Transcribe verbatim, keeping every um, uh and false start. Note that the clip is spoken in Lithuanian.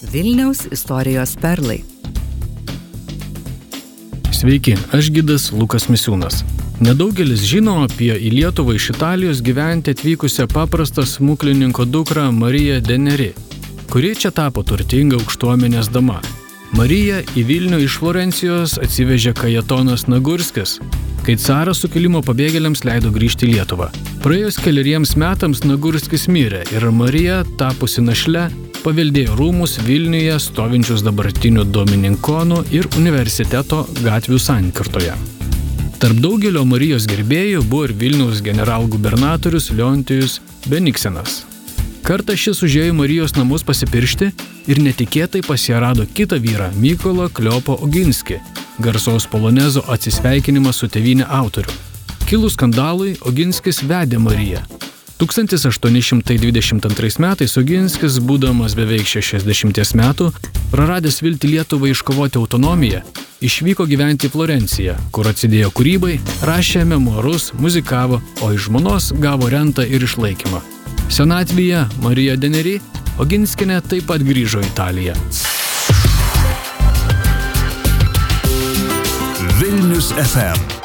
Vilniaus istorijos perlai. Sveiki, aš gidas Lukas Misiūnas. Nedaugelis žino apie į Lietuvą iš Italijos gyventi atvykusią paprastą smuklininko dukrą Mariją Deneri, kuri čia tapo turtinga aukštuomenės dama. Mariją į Vilnių iš Florencijos atsivežė Kajetonas Nagurskis, kai caras sukilimo pabėgėliams leido grįžti į Lietuvą. Praėjus keleriems metams Nagurskis mirė ir Marija, tapusi našle, paveldėjo rūmus Vilniuje stovinčius dabartinių Domininkonų ir universiteto gatvių sankirtoje. Tarp daugelio Marijos gerbėjų buvo ir Vilniaus generalgubernatorius Leontijus Beniksenas. Kartą šis užėjo į Marijos namus pasipiršti ir netikėtai pas ją rado kitą vyrą, Mykolą Kleopą Oginskį, garsaus polonezo Atsisveikinimą su tėvyne autorių. Kilus skandalui, Oginskis vedė Mariją. tūkstantis aštuoni šimtai dvidešimt antrais metais Oginskis, būdamas beveik šešiasdešimties metų, praradęs viltį Lietuvai iškovoti autonomiją, išvyko gyventi į Florenciją, kur atsidėjo kūrybai, rašė memuarus, muzikavo, o iš žmonos gavo rentą ir išlaikymą. Senatvėje Marija Deneri Oginskienė taip pat grįžo į Italiją. Vilnius F M